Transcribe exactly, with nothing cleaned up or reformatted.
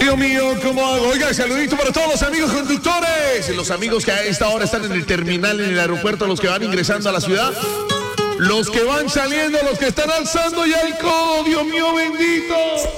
Dios mío, ¿cómo hago? Oiga, saludito para todos los amigos conductores, los amigos que a esta hora están en el terminal, en el aeropuerto, los que van ingresando a la ciudad, los que van saliendo, los que están alzando ya el codo, Dios mío bendito.